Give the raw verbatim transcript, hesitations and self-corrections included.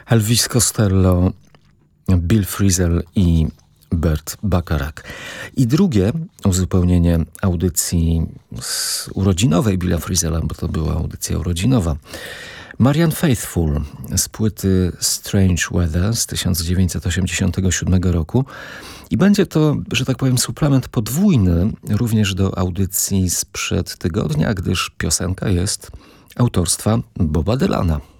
Elvis Costello, Bill Frisell i Burt Bacharach. I drugie uzupełnienie audycji z urodzinowej Billa Frisella, bo to była audycja urodzinowa. Marianne Faithfull z płyty Strange Weather z tysiąc dziewięćset osiemdziesiątego siódmego roku. I będzie to, że tak powiem, suplement podwójny również do audycji sprzed tygodnia, gdyż piosenka jest autorstwa Boba Dylana.